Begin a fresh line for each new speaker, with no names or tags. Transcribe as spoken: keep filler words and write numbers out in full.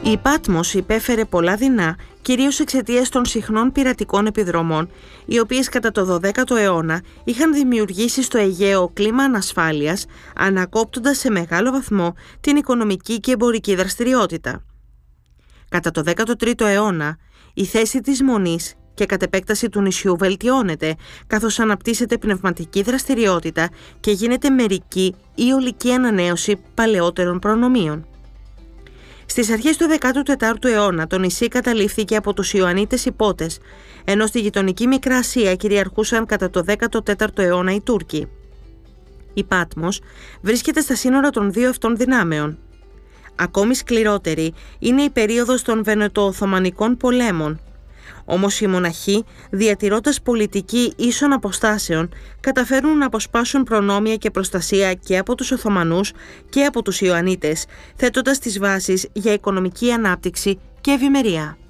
Η Πάτμος υπέφερε πολλά δεινά, κυρίως εξαιτίας των συχνών πειρατικών επιδρομών, οι οποίες κατά το δωδέκατο αιώνα είχαν δημιουργήσει στο Αιγαίο κλίμα ανασφάλειας, ανακόπτοντας σε μεγάλο βαθμό την οικονομική και εμπορική δραστηριότητα. Κατά το δέκατο τρίτο αιώνα, η θέση της Μονής και κατ' επέκταση του νησιού βελτιώνεται, καθώς αναπτύσσεται πνευματική δραστηριότητα και γίνεται μερική ή ολική ανανέωση παλαιότερων προνομίων. Στις αρχές του δέκατου τέταρτου αιώνα το νησί καταλήφθηκε από τους Ιωαννίτες Ιππότες, ενώ στη γειτονική Μικρά Ασία κυριαρχούσαν κατά το δέκατο τέταρτο αιώνα οι Τούρκοι. Η Πάτμος βρίσκεται στα σύνορα των δύο αυτών δυνάμεων. Ακόμη σκληρότερη είναι η περίοδος των Βενετοοθωμανικών πολέμων. Όμως οι μοναχοί, διατηρώντας πολιτική ίσων αποστάσεων, καταφέρουν να αποσπάσουν προνόμια και προστασία και από τους Οθωμανούς και από τους Ιωαννίτες, θέτοντας τις βάσεις για οικονομική ανάπτυξη και ευημερία.